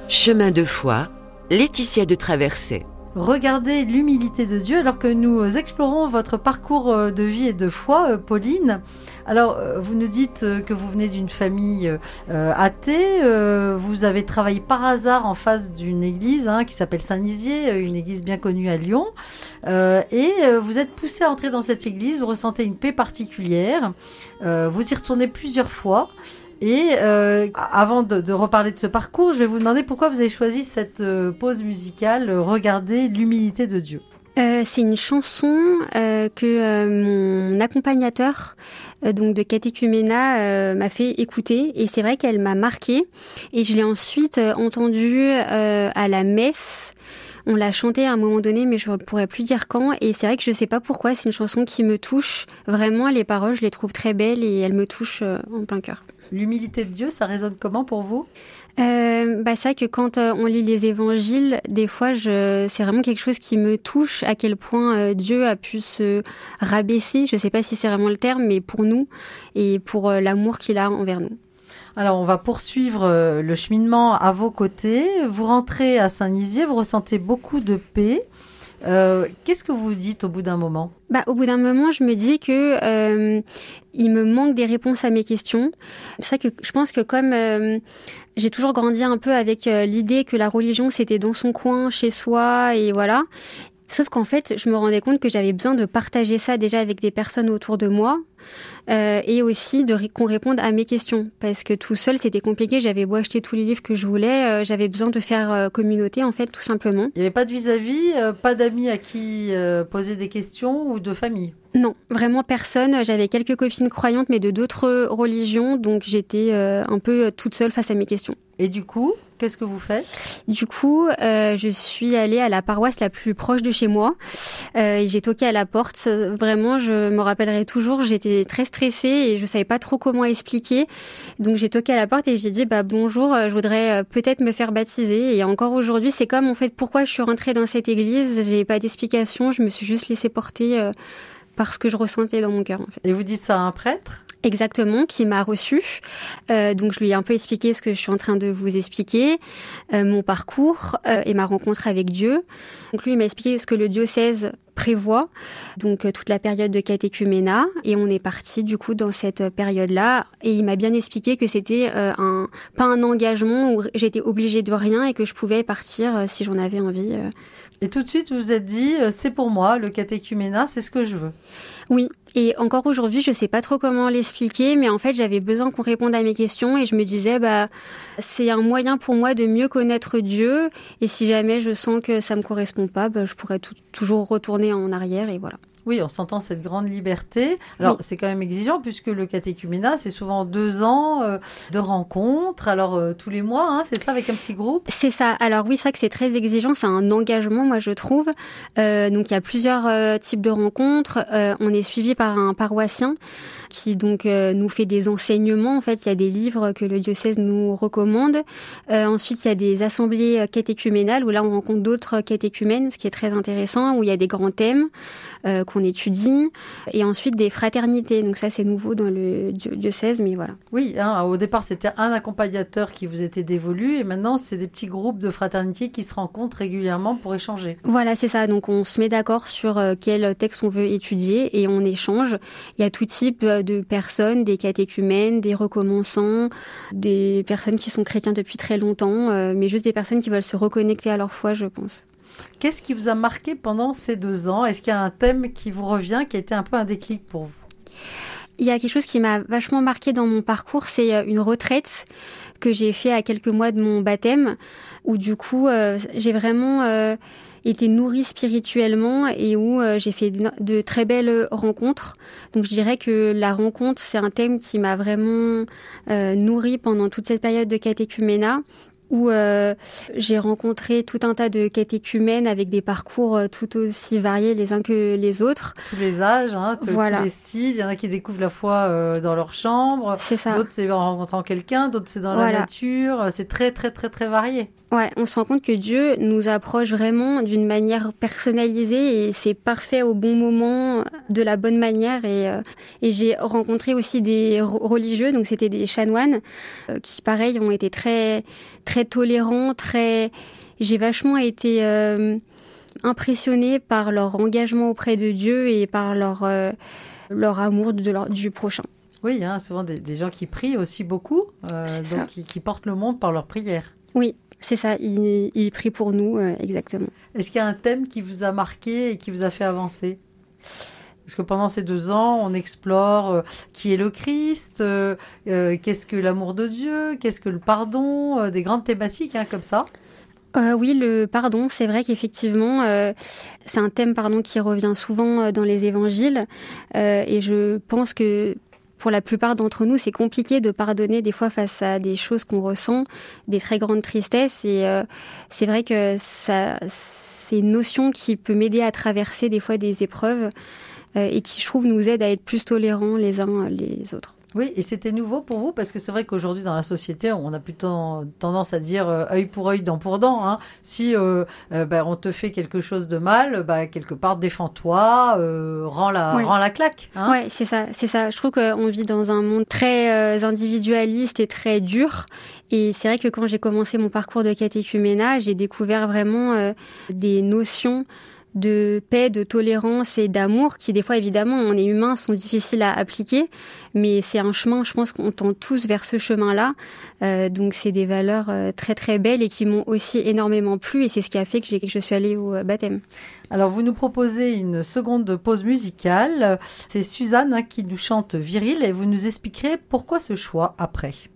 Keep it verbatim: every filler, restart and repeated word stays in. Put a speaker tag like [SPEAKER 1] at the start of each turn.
[SPEAKER 1] Chemin de foi, Laetitia de Traversée.
[SPEAKER 2] Regardez l'humilité de Dieu alors que nous explorons votre parcours de vie et de foi, Pauline. Alors, vous nous dites que vous venez d'une famille euh, athée, euh, vous avez travaillé par hasard en face d'une église hein, qui s'appelle Saint-Nizier, une église bien connue à Lyon, euh, et vous êtes poussé à entrer dans cette église, vous ressentez une paix particulière, euh, vous y retournez plusieurs fois. Et euh, avant de, de reparler de ce parcours, je vais vous demander pourquoi vous avez choisi cette euh, pause musicale euh, « Regardez l'humilité de Dieu ».
[SPEAKER 3] Euh, c'est une chanson euh, que euh, mon accompagnateur euh, donc de catéchuménat euh, m'a fait écouter et c'est vrai qu'elle m'a marquée et je l'ai ensuite euh, entendue euh, à la messe. On l'a chantée à un moment donné, mais je ne pourrais plus dire quand. Et c'est vrai que je ne sais pas pourquoi, c'est une chanson qui me touche. Vraiment, les paroles, je les trouve très belles et elles me touchent euh, en plein cœur.
[SPEAKER 2] L'humilité de Dieu, ça résonne comment pour vous ?
[SPEAKER 3] Euh, bah c'est vrai que quand euh, on lit les évangiles, des fois, je, c'est vraiment quelque chose qui me touche, à quel point euh, Dieu a pu se rabaisser. Je ne sais pas si c'est vraiment le terme, mais pour nous et pour euh, l'amour qu'il a envers nous.
[SPEAKER 2] Alors, on va poursuivre euh, le cheminement à vos côtés. Vous rentrez à Saint-Nizier, vous ressentez beaucoup de paix. Euh, qu'est-ce que vous dites au bout d'un moment ?
[SPEAKER 3] Bah, au bout d'un moment, je me dis que euh, il me manque des réponses à mes questions. C'est ça que je pense que comme euh, j'ai toujours grandi un peu avec euh, l'idée que la religion c'était dans son coin, chez soi et voilà. Sauf qu'en fait, je me rendais compte que j'avais besoin de partager ça déjà avec des personnes autour de moi euh, et aussi de ré- qu'on réponde à mes questions. Parce que tout seul, c'était compliqué. J'avais beau acheter tous les livres que je voulais, euh, j'avais besoin de faire euh, communauté, en fait, tout simplement.
[SPEAKER 2] Il n'y avait pas de vis-à-vis, euh, pas d'amis à qui euh, poser des questions ou de famille ?
[SPEAKER 3] Non, vraiment personne. J'avais quelques copines croyantes, mais de d'autres religions. Donc, j'étais euh, un peu toute seule face à mes questions.
[SPEAKER 2] Et du coup, qu'est-ce que vous faites ?
[SPEAKER 3] Du coup, euh, je suis allée à la paroisse la plus proche de chez moi. Euh, et j'ai toqué à la porte. Vraiment, je me rappellerai toujours, j'étais très stressée et je savais pas trop comment expliquer. Donc, j'ai toqué à la porte et j'ai dit bah, « Bonjour, je voudrais peut-être me faire baptiser ». Et encore aujourd'hui, c'est comme en fait pourquoi je suis rentrée dans cette église. J'ai pas d'explication, je me suis juste laissée porter euh, par ce que je ressentais dans mon cœur. En fait.
[SPEAKER 2] Et vous dites ça à un prêtre ?
[SPEAKER 3] Exactement, qui m'a reçue. Euh, donc, je lui ai un peu expliqué ce que je suis en train de vous expliquer, euh, mon parcours euh, et ma rencontre avec Dieu. Donc, lui, il m'a expliqué ce que le diocèse prévoit, donc euh, toute la période de catéchuménat. Et on est parti, du coup, dans cette période-là. Et il m'a bien expliqué que c'était euh, un, pas un engagement où j'étais obligée de rien et que je pouvais partir euh, si j'en avais envie. Euh.
[SPEAKER 2] Et tout de suite, vous vous êtes dit, euh, c'est pour moi, le catéchuménat, c'est ce que je veux.
[SPEAKER 3] Oui, et encore aujourd'hui, je sais pas trop comment l'expliquer, mais en fait, j'avais besoin qu'on réponde à mes questions et je me disais, bah, c'est un moyen pour moi de mieux connaître Dieu. Et si jamais je sens que ça me correspond pas, bah, je pourrais tout, toujours retourner en arrière et voilà.
[SPEAKER 2] Oui, on s'entend cette grande liberté. Alors, oui. C'est quand même exigeant puisque le catéchuménat, c'est souvent deux ans euh, de rencontres. Alors, euh, tous les mois, hein, c'est ça, avec un petit groupe ?
[SPEAKER 3] C'est ça. Alors oui, c'est vrai que c'est très exigeant. C'est un engagement, moi, je trouve. Euh, donc, il y a plusieurs euh, types de rencontres. Euh, on est suivi par un paroissien qui donc euh, nous fait des enseignements. En fait, il y a des livres que le diocèse nous recommande. Euh, ensuite, il y a des assemblées catéchuménales où là, on rencontre d'autres catéchumènes, ce qui est très intéressant, où il y a des grands thèmes euh, qu'on étudie. Et ensuite, des fraternités. Donc ça, c'est nouveau dans le diocèse, mais voilà.
[SPEAKER 2] Oui, hein, au départ, c'était un accompagnateur qui vous était dévolu et maintenant, c'est des petits groupes de fraternité qui se rencontrent régulièrement pour échanger.
[SPEAKER 3] Voilà, c'est ça. Donc, on se met d'accord sur euh, quel texte on veut étudier et on échange. Il y a tout type de personnes, des catéchumènes, des recommençants, des personnes qui sont chrétiens depuis très longtemps, euh, mais juste des personnes qui veulent se reconnecter à leur foi, je pense.
[SPEAKER 2] Qu'est-ce qui vous a marqué pendant ces deux ans ? Est-ce qu'il y a un thème qui vous revient, qui a été un peu un déclic pour vous ?
[SPEAKER 3] Il y a quelque chose qui m'a vachement marqué dans mon parcours, c'est une retraite que j'ai fait à quelques mois de mon baptême, où du coup, euh, j'ai vraiment... Euh, été nourrie spirituellement et où euh, j'ai fait de, de très belles rencontres. Donc je dirais que la rencontre, c'est un thème qui m'a vraiment euh, nourrie pendant toute cette période de catéchuménat, où euh, j'ai rencontré tout un tas de catéchumènes avec des parcours euh, tout aussi variés les uns que les autres.
[SPEAKER 2] Tous les âges, hein, t-
[SPEAKER 3] voilà.
[SPEAKER 2] tous les styles. Il y en a qui découvrent la foi euh, dans leur chambre.
[SPEAKER 3] C'est ça.
[SPEAKER 2] D'autres, c'est en rencontrant quelqu'un. D'autres, c'est dans
[SPEAKER 3] voilà.
[SPEAKER 2] la nature. C'est très, très, très, très varié.
[SPEAKER 3] Ouais, on se rend compte que Dieu nous approche vraiment d'une manière personnalisée et c'est parfait au bon moment, de la bonne manière. Et, euh, et j'ai rencontré aussi des religieux, donc c'était des chanoines, euh, qui pareil ont été très, très très tolérants, très... J'ai vachement été euh, impressionnée par leur engagement auprès de Dieu et par leur, euh, leur amour de leur, du prochain.
[SPEAKER 2] Oui, il y a souvent des, des gens qui prient aussi beaucoup, euh, donc qui, qui portent le monde par leur prière.
[SPEAKER 3] Oui, c'est ça, ils, ils prient pour nous, euh, exactement.
[SPEAKER 2] Est-ce qu'il y a un thème qui vous a marqué et qui vous a fait avancer ? Parce que pendant ces deux ans, on explore euh, qui est le Christ, euh, euh, qu'est-ce que l'amour de Dieu, qu'est-ce que le pardon, euh, des grandes thématiques hein, comme ça.
[SPEAKER 3] Euh, oui, le pardon, c'est vrai qu'effectivement, euh, c'est un thème pardon, qui revient souvent dans les évangiles. Euh, et je pense que pour la plupart d'entre nous, c'est compliqué de pardonner des fois face à des choses qu'on ressent, des très grandes tristesses. Et euh, c'est vrai que ça, c'est une notion qui peut m'aider à traverser des fois des épreuves euh, et qui, je trouve, nous aide à être plus tolérants les uns les autres.
[SPEAKER 2] Oui, et c'était nouveau pour vous parce que c'est vrai qu'aujourd'hui dans la société, on a plutôt tendance à dire euh, œil pour œil, dent pour dent. Hein. Si euh, euh, bah, on te fait quelque chose de mal, bah, quelque part défends-toi, euh, rends la,
[SPEAKER 3] ouais.
[SPEAKER 2] rends la claque. Hein.
[SPEAKER 3] Ouais, c'est ça, c'est ça. Je trouve qu'on vit dans un monde très euh, individualiste et très dur. Et c'est vrai que quand j'ai commencé mon parcours de catéchuménat, j'ai découvert vraiment euh, des notions de paix, de tolérance et d'amour qui, des fois, évidemment, on est humain, sont difficiles à appliquer. Mais c'est un chemin, je pense qu'on tend tous vers ce chemin-là. Euh, donc, c'est des valeurs euh, très, très belles et qui m'ont aussi énormément plu. Et c'est ce qui a fait que, j'ai, que je suis allée au baptême.
[SPEAKER 2] Alors, vous nous proposez une seconde pause musicale. C'est Suzanne hein, qui nous chante Viril et vous nous expliquerez pourquoi ce choix après.